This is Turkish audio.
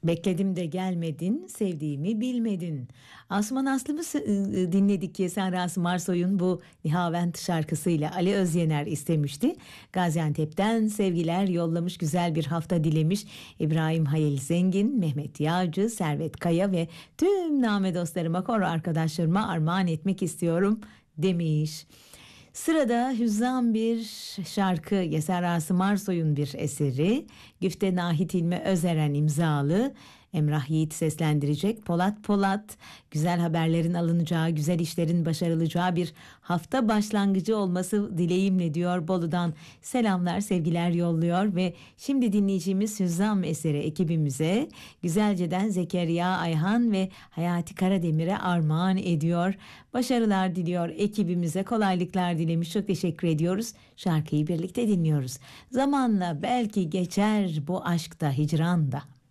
Bekledim de gelmedin, sevdiğimi bilmedin. Asuman Aslım'ı dinledik ki Serra Marsoy'un bu Nihavent şarkısıyla Ali Özyener istemişti. Gaziantep'ten sevgiler yollamış, güzel bir hafta dilemiş. İbrahim Halil Zengin, Mehmet Yağcı, Servet Kaya ve tüm name dostlarıma, koro arkadaşlarıma armağan etmek istiyorum demiş. Sırada hüzzam bir şarkı, Yeser Asım Arsoy'un bir eseri. Güfte Nahit İlmi Özeren imzalı, Emrah Yiğit seslendirecek. Polat Polat, güzel haberlerin alınacağı, güzel işlerin başarılacağı bir hafta başlangıcı olması dileğimle diyor. Bolu'dan selamlar, sevgiler yolluyor ve şimdi dinleyeceğimiz hüzzam eseri ekibimize Güzelce'den Zekeriya Ayhan ve Hayati Karademir'e armağan ediyor. Başarılar diliyor ekibimize, kolaylıklar dilemiş. Çok teşekkür ediyoruz. Şarkıyı birlikte dinliyoruz. Zamanla belki geçer bu aşkta, hicranda.